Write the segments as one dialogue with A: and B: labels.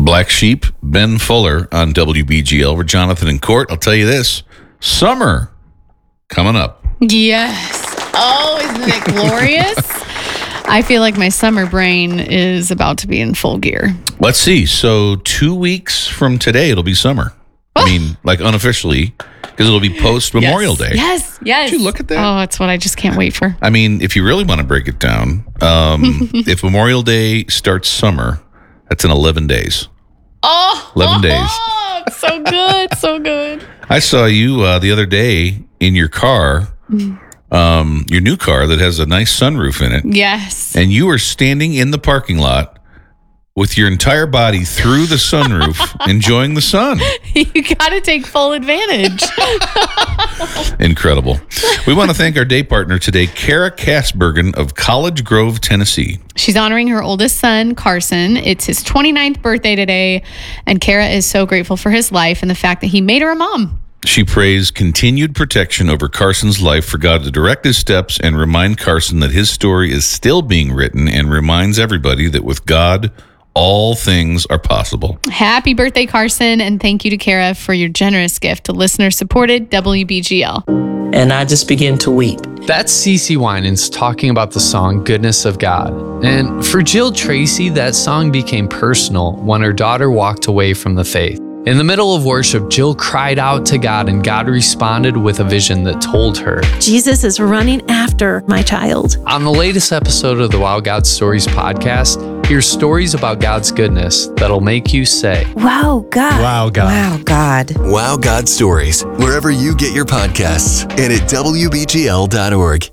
A: Black Sheep, Ben Fuller on WBGL. We're Jonathan and Court. I'll tell you this, summer coming up.
B: Yes. Oh, isn't it glorious? I feel like my summer brain is about to be in full gear.
A: Let's see. So 2 weeks from today, it'll be summer. I mean, like unofficially, because it'll be post Memorial Day.
B: Yes.
A: Did you look at that?
B: Oh, it's what I just can't wait for.
A: I mean, if you really want to break it down, if Memorial Day starts summer, that's in 11 days.
B: Oh,
A: 11 days.
B: So good. So good.
A: I saw you the other day in your car, your new car that has a nice sunroof in it.
B: Yes.
A: And you were standing in the parking lot with your entire body through the sunroof, enjoying the sun.
B: You got to take full advantage.
A: Incredible. We want to thank our day partner today, Kara Kasbergen of College Grove, Tennessee.
B: She's honoring her oldest son, Carson. It's his 29th birthday today, and Kara is so grateful for his life and the fact that he made her a mom.
A: She prays continued protection over Carson's life, for God to direct his steps and remind Carson that his story is still being written, and reminds everybody that with God, all things are possible.
B: Happy birthday, Carson, and thank you to Kara for your generous gift to listener-supported WBGL.
C: And I just began to weep.
D: That's CeCe Winans talking about the song Goodness of God. And for Jill Tracy, that song became personal when her daughter walked away from the faith. In the middle of worship, Jill cried out to God, and God responded with a vision that told her,
E: Jesus is running after my child.
D: On the latest episode of the Wow God Stories podcast, hear stories about God's goodness that'll make you say,
E: Wow, God.
F: Wow, God.
E: Wow, God.
G: Wow God Stories, wherever you get your podcasts, and at WBGL.org.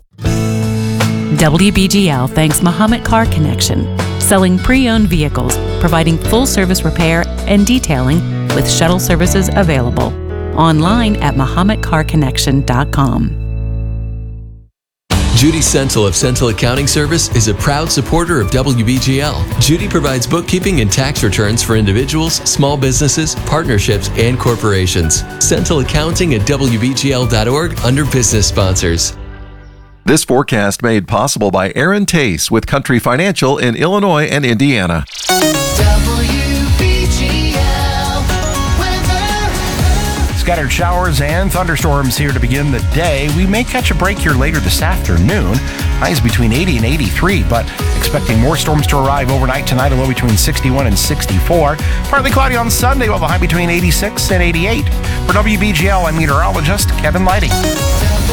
H: WBGL thanks Muhammad Car Connection, selling pre-owned vehicles, providing full-service repair and detailing with shuttle services available. Online at MuhammadCarConnection.com.
G: Judy Sentil of Sentil Accounting Service is a proud supporter of WBGL. Judy provides bookkeeping and tax returns for individuals, small businesses, partnerships, and corporations. Sentil Accounting at WBGL.org under business sponsors.
I: This forecast made possible by Aaron Tace with Country Financial in Illinois and Indiana.
F: Scattered showers and thunderstorms here to begin the day. We may catch a break here later this afternoon. Highs between 80 and 83, but expecting more storms to arrive overnight tonight, a low between 61 and 64. Partly cloudy on Sunday, we'll have a high between 86 and 88. For WBGL, I'm meteorologist Kevin Lighting.